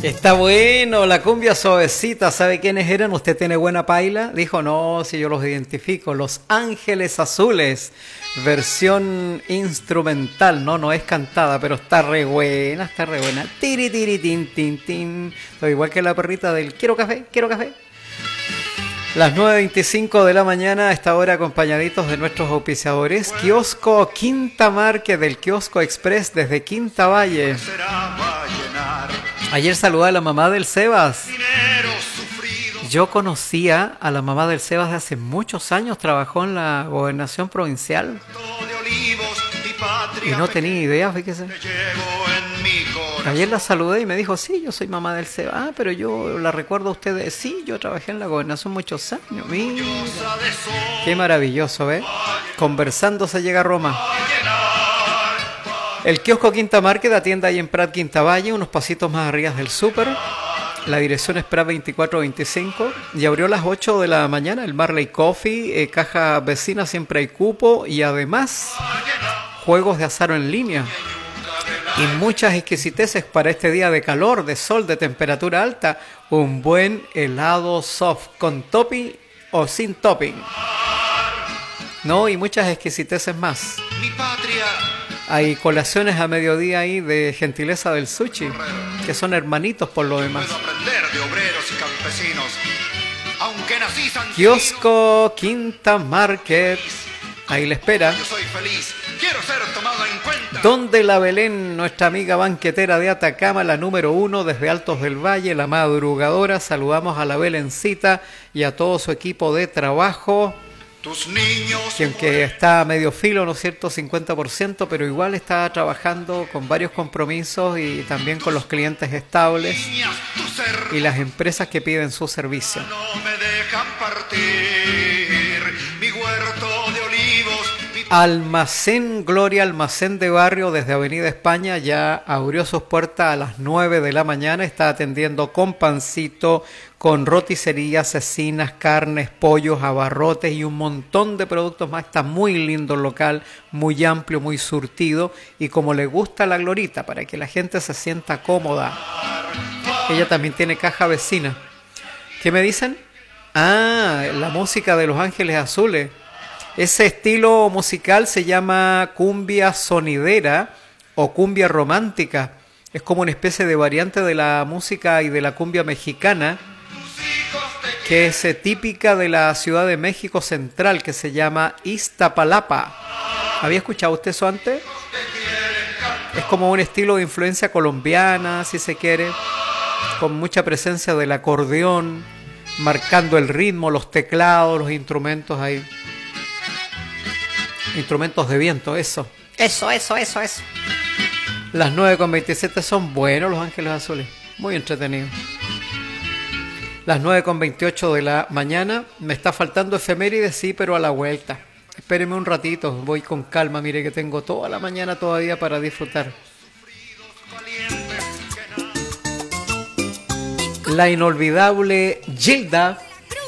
Está bueno, la cumbia suavecita. ¿Sabe quiénes eran? ¿Usted tiene buena paila? Dijo, no, si yo los identifico. Los Ángeles Azules, versión instrumental. No es cantada, pero está re buena, está re buena. Tiri, tiri, tin, tin, tin. Estoy igual que la perrita del quiero café, quiero café. Las 9:25 de la mañana, a esta hora acompañaditos de nuestros auspiciadores. Kiosco Quinta Market del Kiosco Express desde Quinta Valle. Ayer saludé a la mamá del Sebas. Yo conocía a la mamá del Sebas de hace muchos años, trabajó en la gobernación provincial. Y no tenía idea, fíjese. Ayer la saludé y me dijo, sí, yo soy mamá del Sebas. Ah, pero yo la recuerdo a ustedes. Sí, yo trabajé en la gobernación muchos años. Mira, qué maravilloso, ¿ves? Conversando se llega a Roma. El kiosco Quinta Market atiende ahí en Prat Quinta Valle, unos pasitos más arriba del súper. La dirección es Prat 2425 y abrió a las 8 de la mañana el Marley Coffee, caja vecina, siempre hay cupo y además juegos de azar en línea. Y muchas exquisiteces para este día de calor, de sol, de temperatura alta. Un buen helado soft con topping o sin topping. No, y muchas exquisiteces más. Mi patria. Hay colaciones a mediodía ahí de gentileza del sushi, que son hermanitos por lo demás. Puedo aprender de obreros y campesinos. Aunque nací San Kiosco Quinta Market. Ahí le espera. Yo soy feliz. Quiero ser tomado en cuenta. Donde la Belén, nuestra amiga banquetera de Atacama, la número 1 desde Altos del Valle, la madrugadora. Saludamos a la Belencita y a todo su equipo de trabajo. Tus niños. Que aunque está a medio filo, ¿no es cierto? 50%, pero igual está trabajando con varios compromisos y también con los clientes estables y las empresas que piden su servicio. No me dejan partir. Mi huerto de olivos. Almacén Gloria, almacén de barrio desde Avenida España, ya abrió sus puertas a las 9 de la mañana, está atendiendo con pancito, con roticería, cecinas, carnes, pollos, abarrotes y un montón de productos más. Está muy lindo el local, muy amplio, muy surtido y como le gusta la Glorita, para que la gente se sienta cómoda. Ella también tiene caja vecina. ¿Qué me dicen? Ah, la música de Los Ángeles Azules. Ese estilo musical se llama cumbia sonidera o cumbia romántica. Es como una especie de variante de la música y de la cumbia mexicana, que es típica de la Ciudad de México Central, que se llama Iztapalapa. ¿Había escuchado usted eso antes? Es como un estilo de influencia colombiana, si se quiere, con mucha presencia del acordeón, marcando el ritmo, los teclados, los instrumentos ahí. Instrumentos de viento, eso. Eso. Las 9:27 son buenos Los Ángeles Azules. Muy entretenidos. Las 9:28 de la mañana. Me está faltando efemérides, sí, pero a la vuelta. Espéreme un ratito, voy con calma. Mire que tengo toda la mañana todavía para disfrutar. La inolvidable Gilda